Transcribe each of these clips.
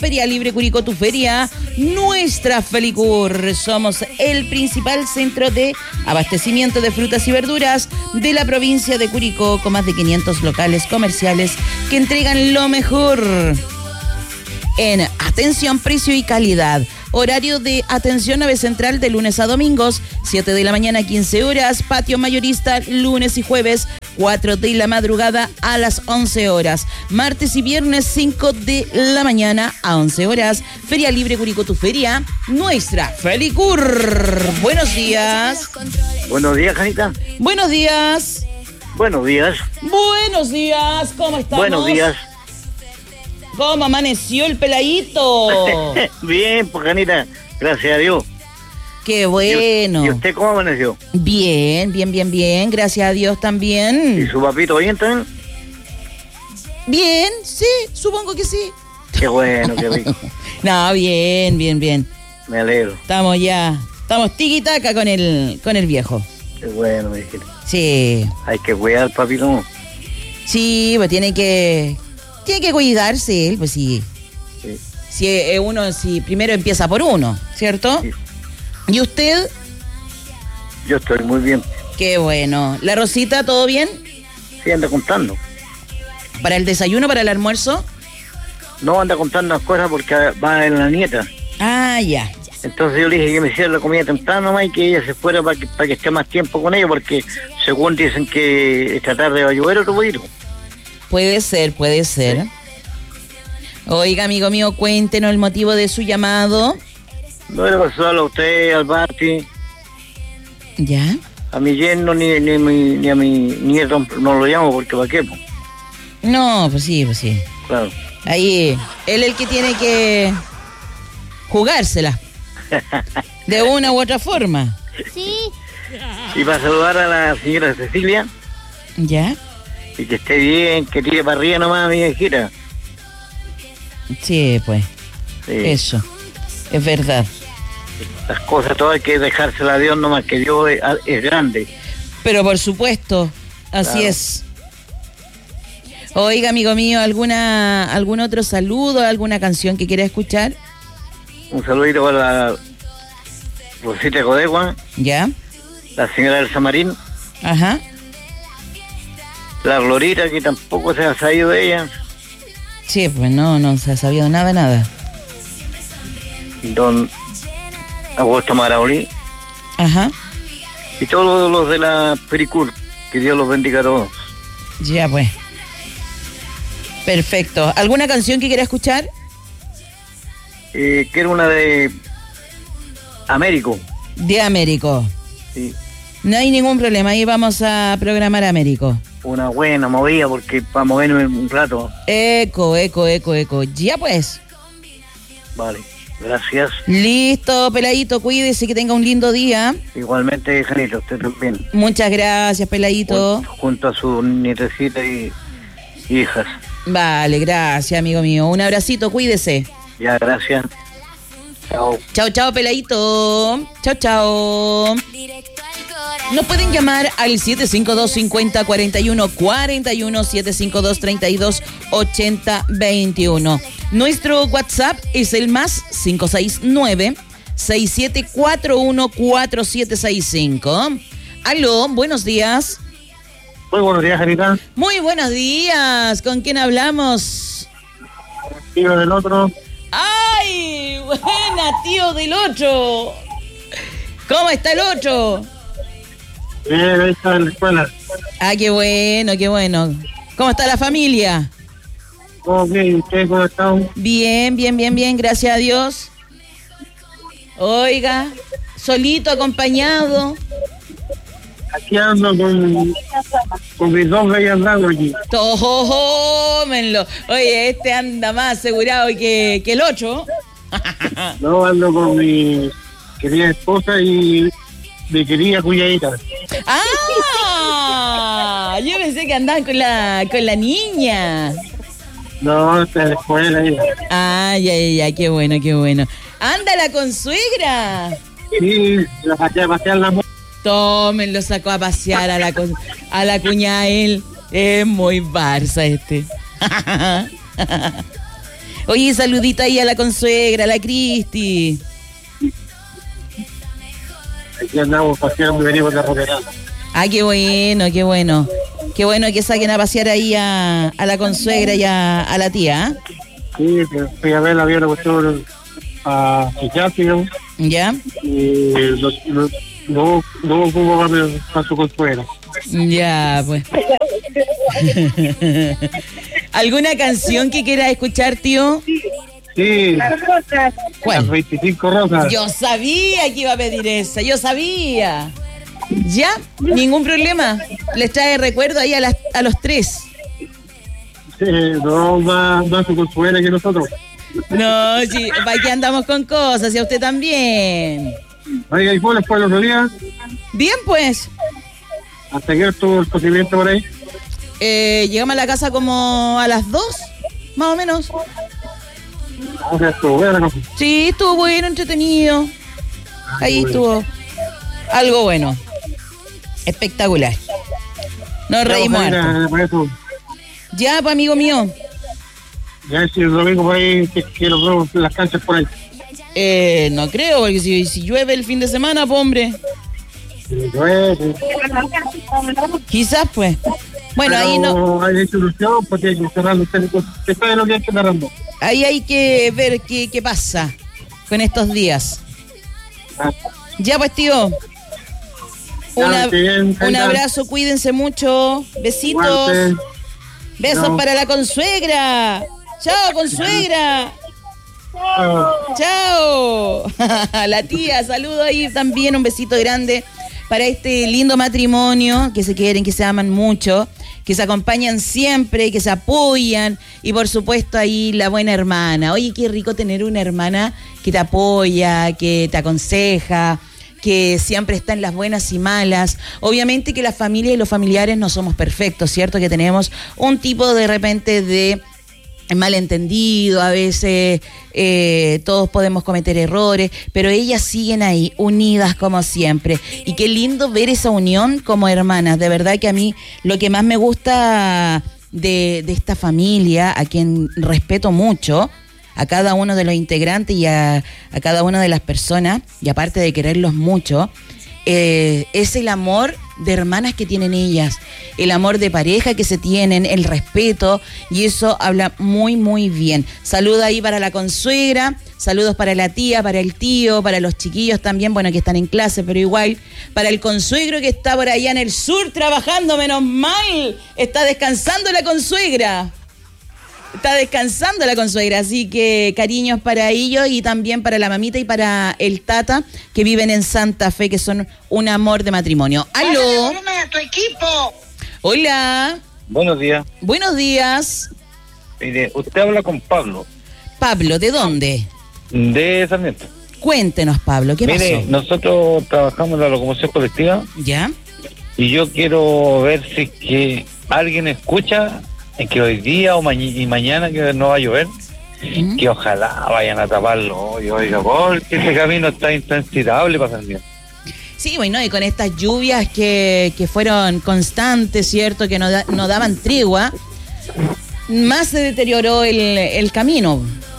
Feria Libre Curicó, tu feria, nuestra Felicur. Somos el principal centro de abastecimiento de frutas y verduras de la provincia de Curicó, con más de 500 locales comerciales que entregan lo mejor en atención, precio y calidad. Horario de atención nave central de lunes a domingos, 7 de la mañana 15 horas, patio mayorista lunes y jueves, 4 de la madrugada a las 11 horas. Martes y viernes, 5 de la mañana a 11 horas. Feria Libre Curicó, tu feria, nuestra Felicur. Buenos días. Buenos días, Janita. Buenos días. Buenos días. Buenos días, ¿cómo estamos? Buenos días. ¿Cómo amaneció el peladito? Bien, pues, Janita, gracias a Dios. Qué bueno. ¿Y usted cómo amaneció? Bien, bien, bien, bien. Gracias a Dios también. ¿Y su papito bien también? Bien, sí, supongo que sí. Qué bueno, qué rico. No, bien, bien, bien. Me alegro. Estamos tiquitaca con el viejo. Qué bueno, me dijiste. Sí. Hay que cuidar al papito, ¿no? Sí, pues tiene que cuidarse él, pues sí. Sí. Si primero empieza por uno, ¿cierto? Sí. ¿Y usted? Yo estoy muy bien. Qué bueno. ¿La Rosita, todo bien? Sí, anda contando. ¿Para el desayuno, para el almuerzo? No, anda contando las cosas porque va en la nieta. Ah, ya. Entonces yo le dije que me hiciera la comida temprano nomás y que ella se fuera para que esté más tiempo con ella, porque según dicen que esta tarde va a llover otro poquito. Puede ser. Sí. Oiga, amigo mío, cuéntenos el motivo de su llamado. No le pasó a usted, al Basti, ¿Ya? a mi yerno ni a mi nieto no lo llamo porque ¿para qué? Po? No, pues sí. Claro. Ahí, él es el que tiene que jugársela. De una u otra forma. Sí. Y para saludar a la señora Cecilia, ¿Ya? y que esté bien, que tire para arriba nomás, mi viejita. Sí, pues. Sí. Eso. Es verdad. Las cosas todas hay que dejárselas a Dios nomás, que Dios es grande. Pero por supuesto, así Claro. es. Oiga, amigo mío, ¿algún otro saludo, alguna canción que quiera escuchar? Un saludito para la Rosita Codegua, ¿Ya? la señora Elsa Marín, Ajá. la Glorita, que tampoco se ha sabido de ella, Sí, pues no se ha sabido nada. don Augusto Maraulí, Ajá. y todos los de la Pericur, que Dios los bendiga a todos. Ya, pues. Perfecto. ¿Alguna canción que quiera escuchar? Quiero una de Américo. De Américo. Sí. No hay ningún problema, ahí vamos a programar Américo. Una buena movida porque para moverme un rato. Eco. Ya pues. Vale, gracias. Listo, peladito, cuídese, que tenga un lindo día. Igualmente, Janita, usted también. Muchas gracias, peladito. Junto a su nietecita y hijas. Vale, gracias, amigo mío. Un abracito, cuídese. Ya, gracias. Chao. Chao, peladito. Chao. Nos pueden llamar al 752-50-41-41, 752-32-80-21. Nuestro WhatsApp es el más 569-6741-4765. Aló, buenos días. Muy buenos días, Janita. Muy buenos días. ¿Con quién hablamos? Tío del otro. ¡Ay! Buena, tío del 8. ¿Cómo está el 8? Bien, ahí está en la escuela. Ah, qué bueno. ¿Cómo está la familia? ¿Cómo bien? ¿Ustedes cómo están? Bien, gracias a Dios. Oiga, solito, acompañado. Aquí ando con mis dos bellas damas aquí. Tómenlo. Oye, este anda más asegurado que el 8. No, ando con mi querida esposa y mi querida cuñadita. ¡Ah! Yo pensé que andaban con la niña. No, está en la escuela ella. Ah, ya, qué bueno. ¡Anda la consuegra! Sí, la saqué a pasear la moto. Tomen, lo sacó a pasear a la cuñada él. Es muy Barça este. Oye, saludita ahí a la consuegra, a la Cristi. Aquí andamos paseando y venimos de Roqueral. Ah, qué bueno, qué bueno. Qué bueno que saquen a pasear ahí a la consuegra y a la tía. Sí, fui a ver, había una cuestión a psiquiátrico. ¿Ya? Y no hubo para su consuelo. Ya, pues. ¿Alguna canción que quieras escuchar, tío? Sí. ¿Cuál? Las 25 rosas. Yo sabía que iba a pedir esa, yo sabía. ¿Ya? Ningún problema. Les trae recuerdo ahí a los tres. Sí, no más su consuelo que nosotros. No, sí, para que andamos con cosas y a usted también. Oiga, ¿y cómo les fue el otro día? Bien, pues. ¿Hasta qué estuvo el procedimiento por ahí? Llegamos a la casa como a las 2, más o menos. O sea, estuvo buena la cosa. Sí, estuvo bueno, entretenido. Ahí estuvo algo bueno. Espectacular. Nos reímos harto. Ya, pues, amigo mío. Ya si el domingo por ahí, que los vemos en las canchas por ahí. No creo, porque si llueve el fin de semana, pues, hombre. Quizás, pues. Bueno, pero ahí no. Hay solución porque hay que cerrar los técnicos. ¿Qué sabe lo que hay que cerrando? Ahí hay que ver qué pasa con estos días. Ya, pues, tío. Un abrazo, cuídense mucho. Besitos. Fuerte. Besos para la consuegra. Chao, consuegra. Chao. La tía, saludo ahí también, un besito grande para este lindo matrimonio, que se quieren, que se aman mucho, que se acompañan siempre, que se apoyan, y por supuesto ahí la buena hermana. Oye, qué rico tener una hermana que te apoya, que te aconseja, que siempre está en las buenas y malas. Obviamente que la familia y los familiares no somos perfectos, ¿cierto? Que tenemos un tipo de repente de malentendido, a veces todos podemos cometer errores, pero ellas siguen ahí, unidas como siempre. Y qué lindo ver esa unión como hermanas. De verdad que a mí lo que más me gusta de esta familia, a quien respeto mucho, a cada uno de los integrantes y a cada una de las personas, y aparte de quererlos mucho, es el amor de hermanas que tienen ellas, el amor de pareja que se tienen, el respeto, y eso habla muy, muy bien. Saludos ahí para la consuegra, saludos para la tía, para el tío, para los chiquillos también, bueno, que están en clase, pero igual, para el consuegro que está por allá en el sur trabajando, menos mal, está descansando la consuegra. Está descansando la consuegra, así que cariños para ellos y también para la mamita y para el tata que viven en Santa Fe, que son un amor de matrimonio. ¡Aló! ¡Tu equipo! Hola. Buenos días. Buenos días. Mire, usted habla con Pablo. Pablo, ¿de dónde? De Sarmiento. Cuéntenos, Pablo, ¿qué Mire, pasó? nosotros trabajamos en la locomoción colectiva ¿Ya? y yo quiero ver si es que alguien escucha que hoy día y mañana que no va a llover, que ojalá vayan a taparlo hoy, oiga, porque ese camino está intransitable para Sarmiento. Sí, bueno, y con estas lluvias que fueron constantes, ¿cierto? Que no daban tregua, más se deterioró el camino.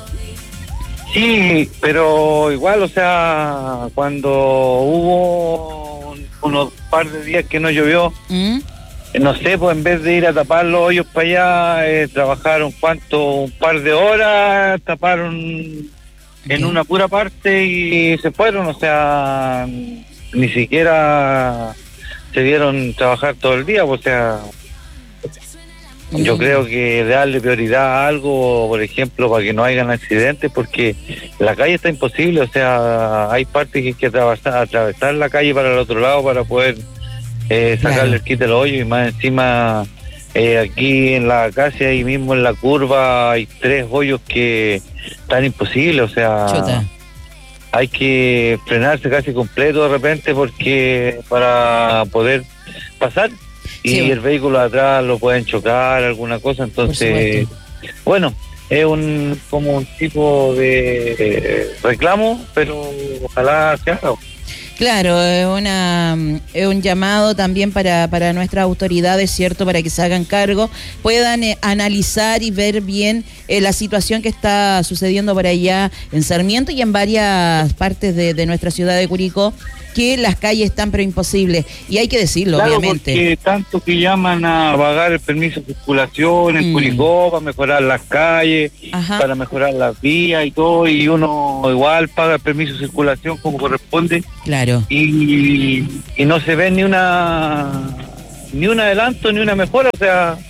Sí, pero igual, o sea, cuando hubo unos par de días que no llovió, no sé, pues en vez de ir a tapar los hoyos para allá, trabajaron un par de horas, taparon en una pura parte y se fueron, o sea, ni siquiera se dieron trabajar todo el día, o sea, yo creo que darle prioridad a algo, por ejemplo, para que no hayan accidentes, porque la calle está imposible, o sea, hay partes que hay que atravesar la calle para el otro lado para poder sacarle el kit del hoyo, y más encima aquí en la casa, ahí mismo en la curva, hay 3 hoyos que están imposibles, o sea, Chuta. Hay que frenarse casi completo de repente porque para poder pasar, y Sí. el vehículo de atrás lo pueden chocar, alguna cosa, entonces, bueno, es como un tipo de reclamo, pero ojalá se haga. Claro, es un llamado también para nuestras autoridades, ¿cierto? Para que se hagan cargo, puedan analizar y ver bien la situación que está sucediendo por allá en Sarmiento y en varias partes de nuestra ciudad de Curicó, que las calles están pero imposibles. Y hay que decirlo, claro, obviamente. Porque tanto que llaman a pagar el permiso de circulación en Curicó para mejorar las calles, para mejorar las vías y todo, y uno igual paga el permiso de circulación como corresponde. Claro. Y no se ve ni un adelanto ni una mejora, o sea,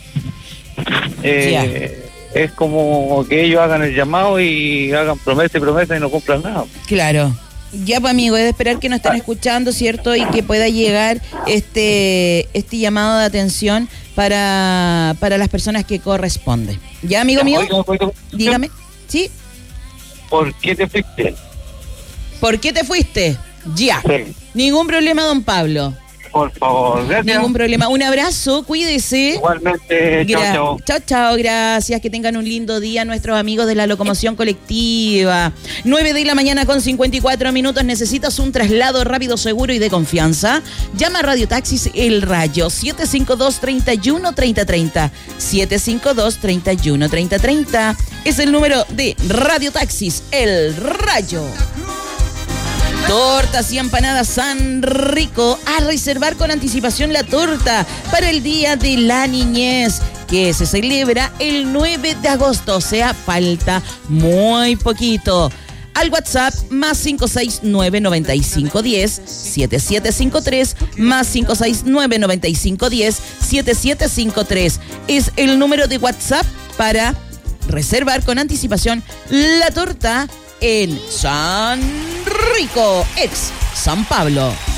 es como que ellos hagan el llamado y hagan promesas y no cumplan nada. Claro. Ya, pues, amigo, es de esperar que nos estén escuchando, ¿cierto? Y que pueda llegar este llamado de atención para las personas que corresponden. ¿Ya, amigo mío? Dígame. ¿Sí? ¿Por qué te fuiste? ¿Por qué te fuiste? Ya. Sí. Ningún problema, don Pablo. Por favor, gracias. Ningún problema. Un abrazo, cuídese. Igualmente, chao. Chao, gracias. Que tengan un lindo día nuestros amigos de la locomoción colectiva. 9:00 con 54 minutos. ¿Necesitas un traslado rápido, seguro y de confianza? Llama a Radio Taxis El Rayo, 752-31-3030. 752-31-3030. Es el número de Radio Taxis El Rayo. Tortas y empanadas San Rico. A reservar con anticipación la torta para el Día de la Niñez, que se celebra el 9 de agosto. O sea, falta muy poquito. Al WhatsApp más 569-9510-7753, más 569-9510-7753. Es el número de WhatsApp para reservar con anticipación la torta en San Rico, ex San Pablo.